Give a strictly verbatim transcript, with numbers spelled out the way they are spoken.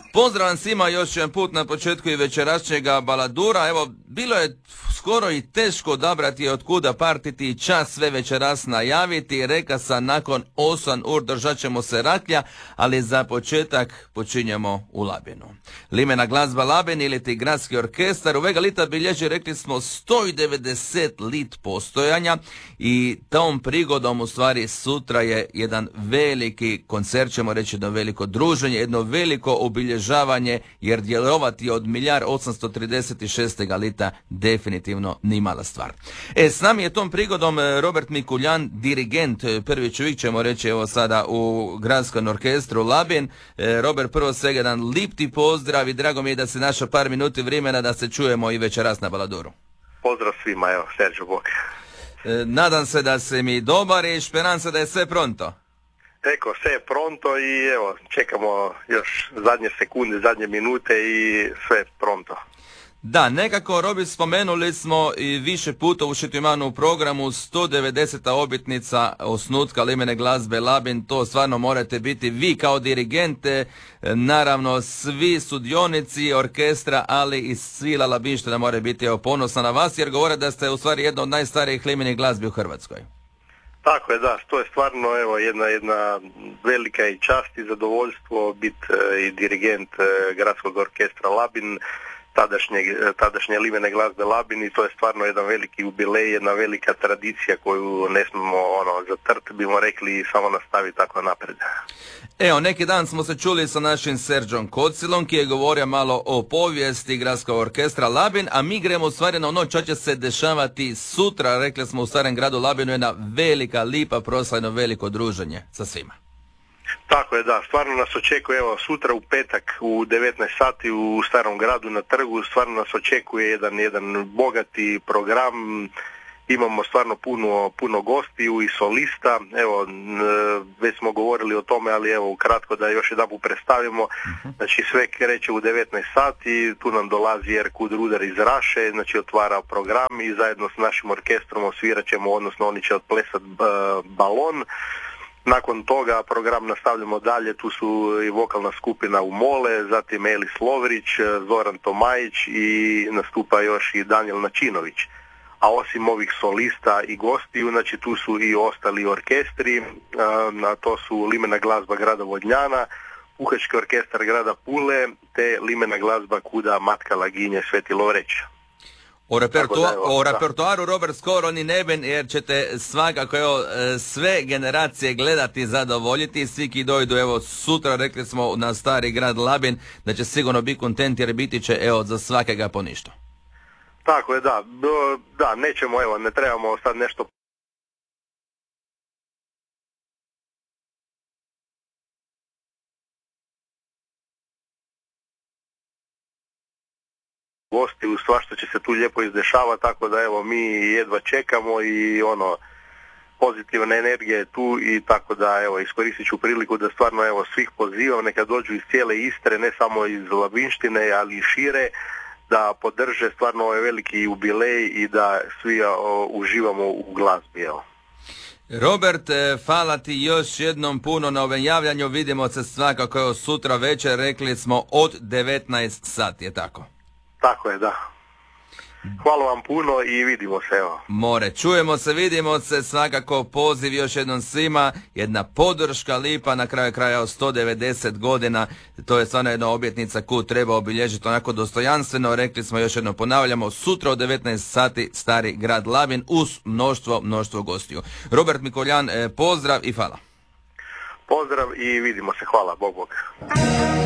Pozdrav svima još jedan put na početku i večerašnjega baladura. Evo, bilo je skoro i teško odabrati od kuda partiti i čas sve večeras najaviti. Reka sam, nakon osam ur držat ćemo se raklja, ali za početak počinjemo u Labinu. Limena glazba Labin ili ti gradski orkestar u Vega lita bilježi, rekli smo, sto devedeset lit postojanja i tom prigodom u stvari sutra je jedan veliki koncert, ćemo reći jedno veliko druženje, jedno veliko obilježavanje, jer djelovati od miljar osamsto trideset šest lita definitivno ni mala stvar. E, s nami je tom prigodom Robert Mikuljan, dirigent, prvi čovjek ćemo reći evo sada u gradskom orkestru Labin. E, Robert, prvo svega jedan lip ti pozdrav i drago mi je da se naša par minuti vremena da se čujemo i večeras na baladuru. Pozdrav svima, evo, Sergio Bog. E, nadam se da se mi dobar i šperam se da je sve pronto. Eko, sve je pronto i evo, čekamo još zadnje sekunde, zadnje minute i sve je pronto. Da, nekako, Robi, spomenuli smo i više puta u Šetimanu programu sto devedeseta obljetnica osnutka Limene glazbe Labin. To stvarno morate biti vi kao dirigente, naravno svi sudionici orkestra, ali i svila labinština mora biti evo, ponosna na vas, jer govore da ste u stvari jedna od najstarijih limenih glazbi u Hrvatskoj. Tako je, da, to je stvarno evo, jedna, jedna velika i čast i zadovoljstvo biti e, i dirigent e, gradskog orkestra Labin, tadašnje, tadašnje Limene glazbe Labin, i to je stvarno jedan veliki jubilej, jedna velika tradicija koju ne smemo ono, zatrt, bimo rekli, i samo nastaviti tako napred. Evo, neki dan smo se čuli sa našim Serđom Kocilom, ki je govorio malo o povijesti gradskog orkestra Labin, a mi gremo u stvari na ono što će se dešavati sutra. Rekli smo u starem gradu Labinu jedna velika lipa proslava, veliko druženje sa svima. Tako je, da, stvarno nas očekuje, evo, sutra u petak u devetnaest sati u Starom gradu na trgu, stvarno nas očekuje jedan, jedan bogati program, imamo stvarno puno, puno gostiju i solista, evo, već smo govorili o tome, ali evo, kratko da još jedanput predstavimo, znači sve kreće u devetnaest sati, tu nam dolazi Erkud Rudar iz Raše, znači otvara program i zajedno s našim orkestrom osvirat ćemo, odnosno oni će otplesati balon. Nakon toga program nastavljamo dalje, tu su i vokalna skupina Umole, zatim Elis Lovrić, Zoran Tomajić i nastupa još i Danijel Načinović. A osim ovih solista i gostiju, znači tu su i ostali orkestri, a to su Limena glazba grada Vodnjana, Puhački orkestar grada Pule, te Limena glazba kuda Matka Laginje Sveti Lovreć. O, repertua- o repertoaru, Robert, skoro ni neben, jer ćete svakako evo, sve generacije gledati i zadovoljiti. Svi ki dojdu, evo, sutra, rekli smo, na stari grad Labin, da će sigurno biti kontent, jer biti će, evo, za svakega po ništa. Tako je, da. Da, nećemo, evo, ne trebamo sad nešto gosti, u svašta će se tu lijepo izdešavati, tako da evo mi jedva čekamo i ono, pozitivna energija je tu, i tako da evo iskoristit ću priliku da stvarno evo svih pozivam, neka dođu iz cijele Istre, ne samo iz Labinštine, ali i šire, da podrže stvarno ovaj veliki jubilej i da svi o, uživamo u glazbi, evo. Robert, hvala ti još jednom puno na ovom javljanju, vidimo se svakako evo sutra večer, rekli smo od devetnaest sati, je tako? Tako je, da. Hvala vam puno i vidimo se, evo. More, čujemo se, vidimo se, svakako poziv još jednom svima, jedna podrška lipa, na kraju kraja od sto devedeset godina, to je stvarno jedna obljetnica koju treba obilježiti onako dostojanstveno, rekli smo, još jednom ponavljamo, sutra od devetnaest sati stari grad Labin uz mnoštvo, mnoštvo gostiju. Robert Mikuljan, pozdrav i hvala. Pozdrav i vidimo se, hvala, Bog Bog.